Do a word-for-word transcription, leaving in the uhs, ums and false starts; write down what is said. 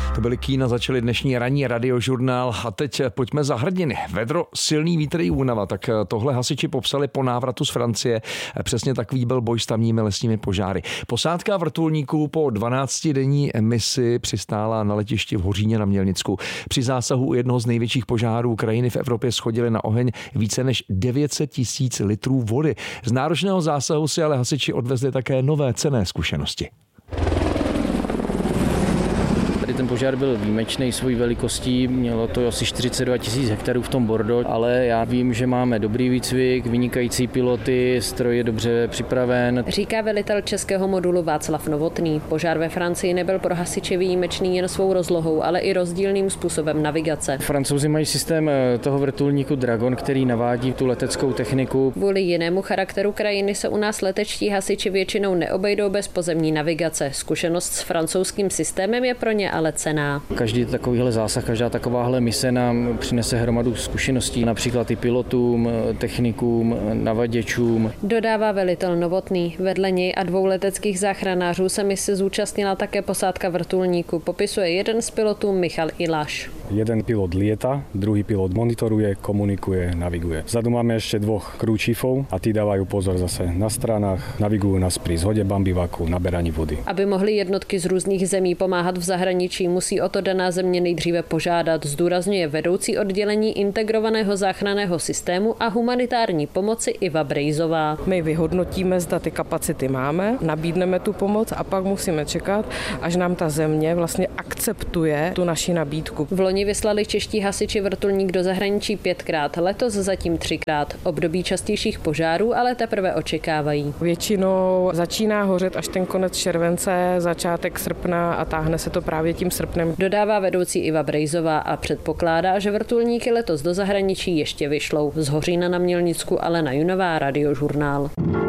To byly Kína, začaly dnešní ranní radiožurnál a teď pojďme za hrdiny. Vedro, silný vítr i únava, tak tohle hasiči popsali po návratu z Francie. Přesně takový byl boj s tamními lesními požáry. Posádka vrtulníků po dvanáctidenní misi přistála na letišti v Hoříně na Mělnicku. Při zásahu u jednoho z největších požárů krajiny v Evropě shodili na oheň více než devět set tisíc litrů vody. Z náročného zásahu si ale hasiči odvezli také nové cenné zkušenosti. Ten požár byl výjimečný svojí velikostí, mělo to asi čtyřicet dva tisíc hektarů v tom Bordeaux, ale já vím, že máme dobrý výcvik, vynikající piloty, stroj je dobře připraven. Říká velitel českého modulu Václav Novotný. Požár ve Francii nebyl pro hasiče výjimečný jen svou rozlohou, ale i rozdílným způsobem navigace. Francouzi mají systém toho vrtulníku Dragon, který navádí tu leteckou techniku. Kvůli jinému charakteru krajiny se u nás letečtí hasiči většinou neobejdou bez pozemní navigace. Zkušenost s francouzským systémem je pro ně ale cenná. Každý takovýhle zásah, každá takováhle mise nám přinese hromadu zkušeností, například i pilotům, technikům, navaděčům. Dodává velitel Novotný. Vedle něj a dvou leteckých záchranářů se mise zúčastnila také posádka vrtulníku. Popisuje jeden z pilotů Michal Iláš. Jeden pilot lieta, druhý pilot monitoruje, komunikuje, naviguje. Vzadu máme ešte dvoch krúčifov a tí dávajú pozor zase na stranách, navigujú nás pri zhode bambivaku, naberaní vody. Aby mohly jednotky z různých zemí pomáhat v zahraničí, musí o to daná země nejdříve požádat, zdůrazňuje vedoucí oddělení integrovaného záchranného systému a humanitární pomoci Iva Brejzová. My vyhodnotíme, zda ty kapacity máme, nabídneme tu pomoc a pak musíme čekat, až nám ta země vlastně akceptuje tu naši nabídku. V loni vyslali čeští hasiči vrtulník do zahraničí pětkrát, letos zatím třikrát. Období častějších požárů ale teprve očekávají. Většinou začíná hořet až ten konec července, začátek srpna a táhne se to právě tím srpnem. Dodává vedoucí Iva Brejzová a předpokládá, že vrtulníky letos do zahraničí ještě vyšlou. Z Hořína na Mělnicku Alena Junová, Radiožurnál.